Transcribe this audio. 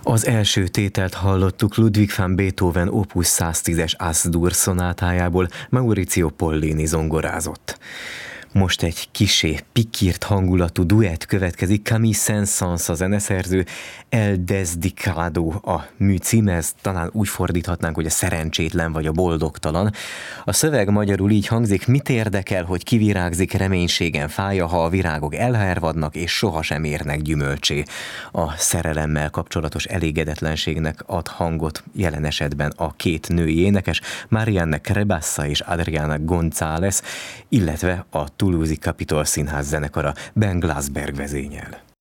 Az első tételt hallottuk Ludwig van Beethoven opus 110-es As-dur szonátájából, Maurizio Pollini zongorázott. Most egy kissé pikírt hangulatú duett következik, Camille Saint-Saëns a zeneszerző, El Desdichado a mű címe, ezt talán úgy fordíthatnánk, hogy a szerencsétlen vagy a boldogtalan. A szöveg magyarul így hangzik: mit érdekel, hogy kivirágzik reménységen fája, ha a virágok elhervadnak és sohasem érnek gyümölcsé. A szerelemmel kapcsolatos elégedetlenségnek ad hangot jelen esetben a két női énekes, Marianne Crebassa és Adriana González, illetve a Toulouse-i Capitol Színház zenekara Ben Glasberg vezényel.